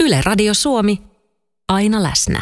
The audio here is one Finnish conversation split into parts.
Yle Radio Suomi, aina läsnä.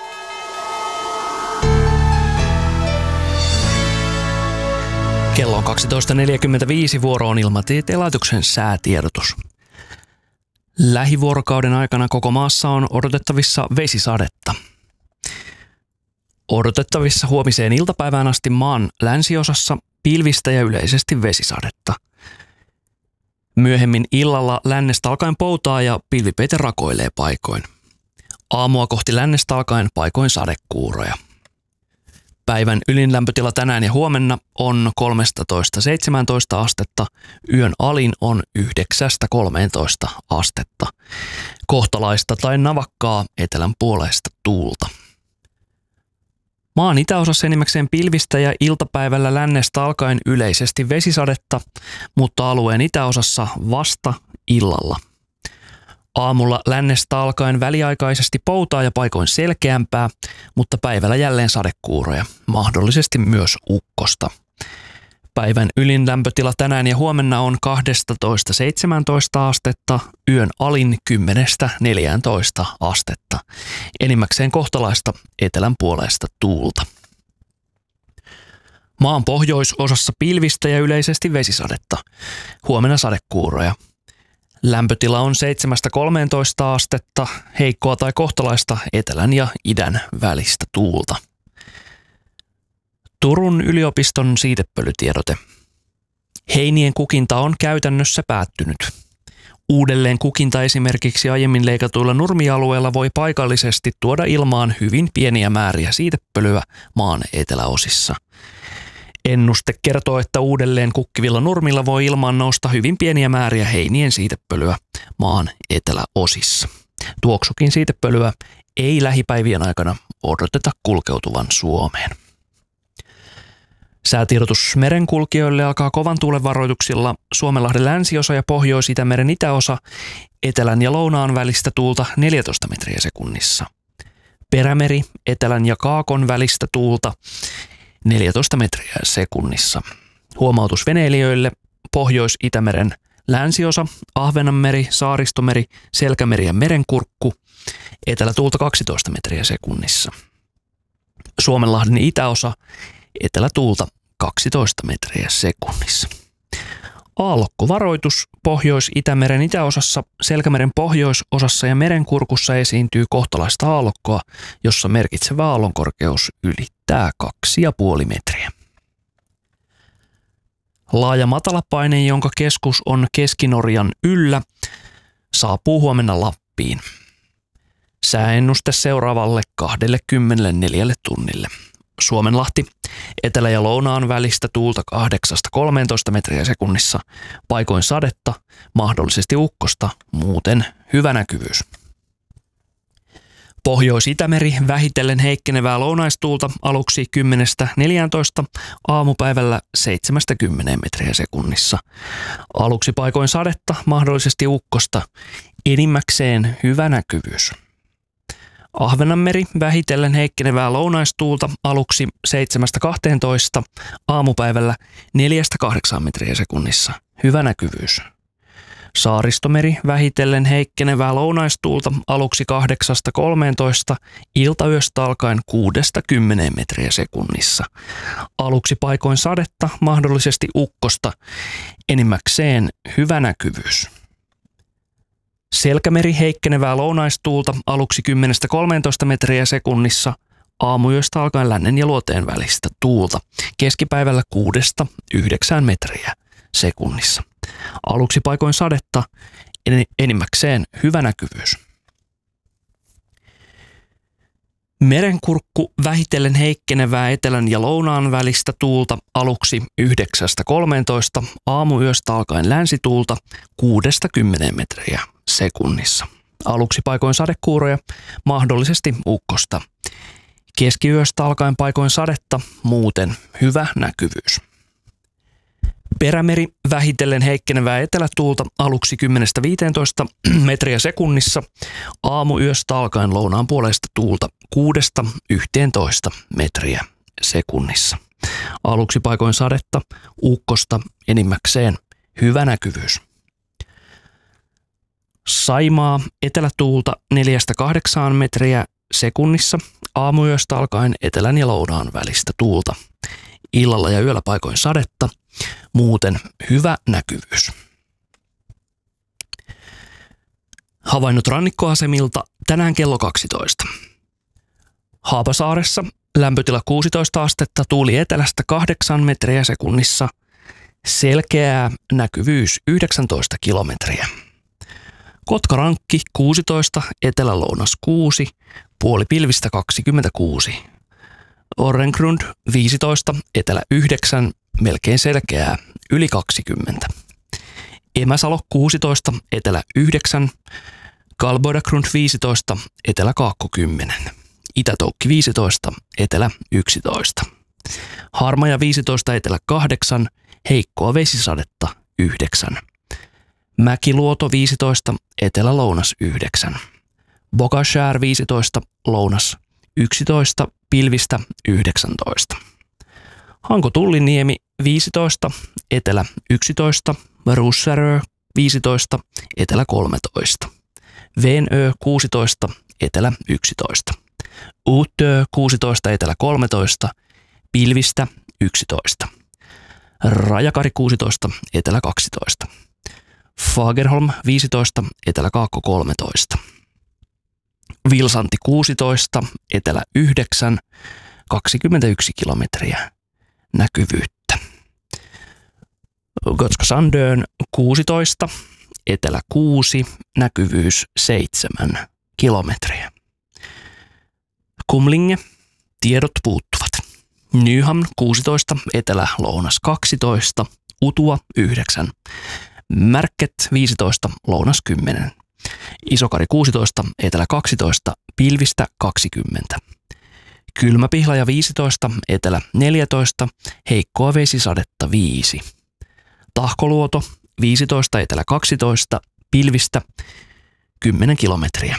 Kello on 12.45, vuoro on Ilmatieteen laitoksen säätiedotus. Lähivuorokauden aikana koko maassa on odotettavissa vesisadetta. Odotettavissa huomiseen iltapäivään asti maan länsiosassa pilvistä ja yleisesti vesisadetta. Myöhemmin illalla lännestä alkaen poutaa ja pilvipeite rakoilee paikoin. Aamua kohti lännestä alkaen paikoin sadekuuroja. Päivän ylin lämpötila tänään ja huomenna on 13–17 astetta, yön alin on 9–13 astetta. Kohtalaista tai navakkaa etelän puoleista tuulta. Maan itäosassa enimmäkseen pilvistä ja iltapäivällä lännestä alkaen yleisesti vesisadetta, mutta alueen itäosassa vasta illalla. Aamulla lännestä alkaen väliaikaisesti poutaa ja paikoin selkeämpää, mutta päivällä jälleen sadekuuroja, mahdollisesti myös ukkosta. Päivän ylin lämpötila tänään ja huomenna on 12–17 astetta, yön alin 10–14 astetta. Enimmäkseen kohtalaista etelän puoleista tuulta. Maan pohjoisosassa pilvistä ja yleisesti vesisadetta. Huomenna sadekuuroja. Lämpötila on 7–13 astetta, heikkoa tai kohtalaista etelän ja idän välistä tuulta. Turun yliopiston siitepölytiedote. Heinien kukinta on käytännössä päättynyt. Uudelleen kukinta esimerkiksi aiemmin leikatuilla nurmialueilla voi paikallisesti tuoda ilmaan hyvin pieniä määriä siitepölyä maan eteläosissa. Ennuste kertoo, että uudelleen kukkivilla nurmilla voi ilmaan nousta hyvin pieniä määriä heinien siitepölyä maan eteläosissa. Tuoksukin siitepölyä ei lähipäivien aikana odoteta kulkeutuvan Suomeen. Säätiedotus merenkulkijoille alkaa kovan tuulen varoituksilla Suomenlahden länsiosa ja Pohjois-Itämeren itäosa, etelän ja lounaan välistä tuulta 14 metriä sekunnissa. Perämeri, etelän ja kaakon välistä tuulta 14 metriä sekunnissa. Huomautus veneilijöille: Pohjois-Itämeren länsiosa, Ahvenanmeri, Saaristomeri, Selkämeri ja Merenkurkku, etelätuulta 12 metriä sekunnissa. Suomenlahden itäosa, etelätuulta 12 metriä sekunnissa. Aallokkovaroitus: Pohjois-Itämeren itäosassa, Selkämeren pohjoisosassa ja Merenkurkussa esiintyy kohtalaista aallokkoa, jossa merkitsevä aallonkorkeus ylittää 2,5 metriä. Laaja matalapaine, jonka keskus on Keski-Norjan yllä, saapuu huomenna Lappiin. Sääennuste seuraavalle 24 tunnille. Suomenlahti, etelä- ja lounaan välistä tuulta 8–13 metriä sekunnissa, paikoin sadetta, mahdollisesti ukkosta, muuten hyvä näkyvyys. Pohjois-Itämeri, vähitellen heikkenevää lounaistuulta aluksi 10–14, aamupäivällä 7–10 metriä sekunnissa. Aluksi paikoin sadetta, mahdollisesti ukkosta, enimmäkseen hyvä näkyvyys. Ahvenanmeri, vähitellen heikkenevää lounaistuulta aluksi 7–12, aamupäivällä 4–8 metriä sekunnissa, hyvä näkyvyys. Saaristomeri, vähitellen heikkenevää lounaistuulta aluksi 8–13, iltayöstä alkaen 6–10 metriä sekunnissa. Aluksi paikoin sadetta, mahdollisesti ukkosta, enimmäkseen hyvä näkyvyys. Selkämeri, heikkenevää lounaistuulta aluksi 10–13 metriä sekunnissa, aamuyöstä alkaen lännen ja luoteen välistä tuulta, keskipäivällä 6–9 metriä sekunnissa. Aluksi paikoin sadetta, enimmäkseen hyvä näkyvyys. Merenkurkku, vähitellen heikkenevää etelän ja lounaan välistä tuulta aluksi 9–13, aamuyöstä alkaen länsituulta 6–10 metriä sekunnissa. Aluksi paikoin sadekuuroja, mahdollisesti ukkosta. Keskiyöstä alkaen paikoin sadetta, muuten hyvä näkyvyys. Perämeri, vähitellen heikkenevää etelätuulta aluksi 10–15 metriä sekunnissa, aamuyöstä alkaen lounaan puoleista tuulta 6–11 metriä sekunnissa. Aluksi paikoin sadetta, ukkosta, enimmäkseen hyvä näkyvyys. Saimaa etelätuulta 4-8 metriä sekunnissa. Aamuyöstä alkaen etelän ja lounaan välistä tuulta. Illalla ja yöllä paikoin sadetta. Muuten hyvä näkyvyys. Havainnot rannikkoasemilta tänään kello 12. Haapasaaressa lämpötila 16 astetta, tuuli etelästä 8 metriä sekunnissa. Selkeää näkyvyys 19 kilometriä. Kotkarankki 16, etelä-lounas 6, puolipilvistä 26. Orrengrund 15, etelä 9, melkein selkeää, yli 20. Emäsalo 16, etelä 9, Kalboidagrund 15, etelä kaakko 10. Itätoukki 15, etelä 11. Harmaja 15, etelä 8, heikkoa vesisadetta 9. Mäkiluoto 15, etelä-lounas 9. Bogashär 15, lounas 11, pilvistä 19. Hanko-Tulliniemi 15, etelä 11, Russärö 15, etelä 13. Venö 16, etelä 11. Uutö 16, etelä 13, pilvistä 11. Rajakari 16, etelä 12. Fagerholm 15, etelä-kaakko 13. Vilsanti 16, etelä 9, 21 kilometriä näkyvyyttä. Gotska Sandön 16, etelä 6, näkyvyys 7 kilometriä. Kumlinge, tiedot puuttuvat. Nyhamn 16, etelä-lounas 12, Utua 9. Märket 15, lounas 10. Isokari 16, etelä 12, pilvistä 20. Kylmäpihlaja 15, etelä 14, heikkoa vesisadetta 5. Tahkoluoto 15, etelä 12, pilvistä 10 kilometriä.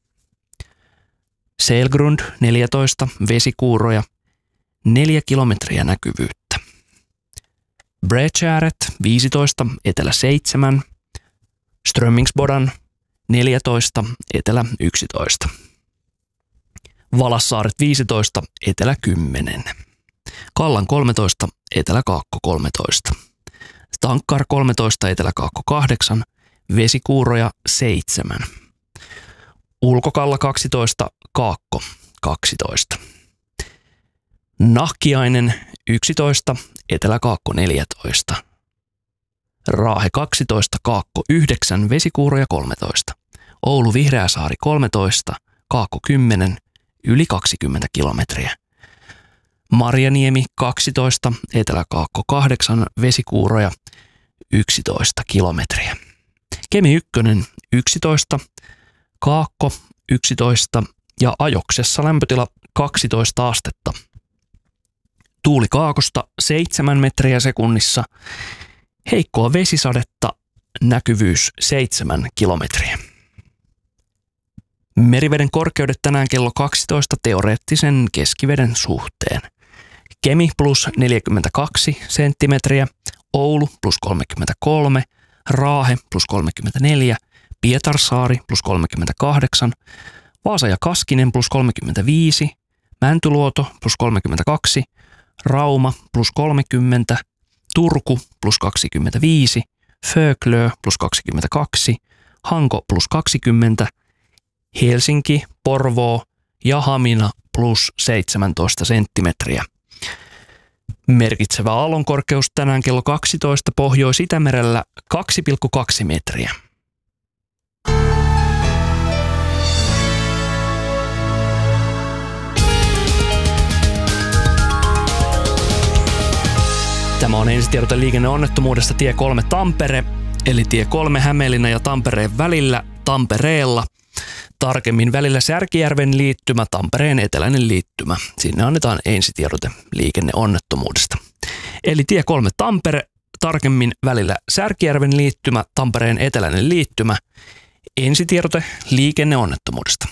Selgrund 14, vesikuuroja 4 kilometriä näkyvyyttä. Bredgäret 15, etelä 7, Strömmingsbodan 14, etelä 11. Valassaaret 15, etelä 10. Kallan 13, etelä-kaakko 13. Tankkar 13, etelä-kaakko 8, vesikuuroja 7. Ulkokalla 12, kaakko 12. Nahkiainen 11, etelä-kaakko 14. Raahe 12, kaakko 9, vesikuuroja 13. Oulu Vihreäsaari 13, kaakko 10, yli 20 kilometriä. Marjaniemi 12, etelä-kaakko 8, vesikuuroja 11 kilometriä. Kemi 1 11, kaakko 11 ja Ajoksessa lämpötila 12 astetta. Tuuli kaakosta 7 metriä sekunnissa, heikkoa vesisadetta, näkyvyys 7 kilometriä. Meriveden korkeudet tänään kello 12 teoreettisen keskiveden suhteen. Kemi plus 42 senttimetriä, Oulu plus 33, Raahe plus 34, Pietarsaari plus 38, Vaasa ja Kaskinen plus 35, Mäntyluoto plus 32, Rauma plus 30, Turku plus 25, Föglö plus 22, Hanko plus 20, Helsinki, Porvoo ja Hamina plus 17 senttimetriä. Merkitsevä aallonkorkeus tänään kello 12 Pohjois-Itämerellä 2,2 metriä. Tämä on ensitiedote liikenneonnettomuudesta tie 3 Tampere, eli tie 3 Hämeenlinnan ja Tampereen välillä Tampereella. Tarkemmin välillä Särkijärven liittymä, Tampereen eteläinen liittymä. Sinne annetaan ensitiedote liikenneonnettomuudesta. Eli tie 3 Tampere, tarkemmin välillä Särkijärven liittymä, Tampereen eteläinen liittymä. Ensitiedote liikenneonnettomuudesta.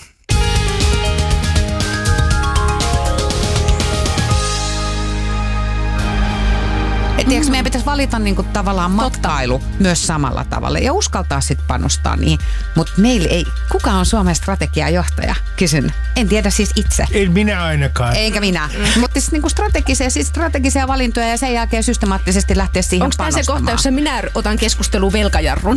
Tiedätkö, meidän pitäisi valita niinku tavallaan matkailu myös samalla tavalla ja uskaltaa sitten panostaa niihin. Mutta meillä ei, kuka on Suomen strategiajohtaja? Kysyn. En tiedä siis itse. En minä ainakaan. Eikä minä. Mutta siis niinku strategisia valintoja ja sen jälkeen systemaattisesti lähteä siihen Onko tämä se panostamaan. kohta, jossa minä otan keskusteluun velkajarrun?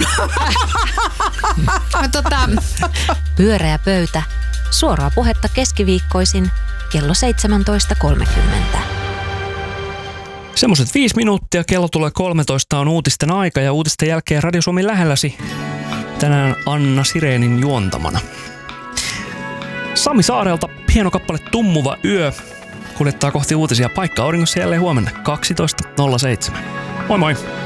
Pyöreä pöytä. Suoraa puhetta keskiviikkoisin kello 17.30. Semmoiset 5 minuuttia, kello tulee 13, on uutisten aika ja uutisten jälkeen Radio Suomi lähelläsi. Tänään Anna Sireenin juontamana. Sami Saarelta hieno kappale Tummuva yö kuljettaa kohti uutisia. Paikka auringossa jälleen huomenna 12.07. Moi moi!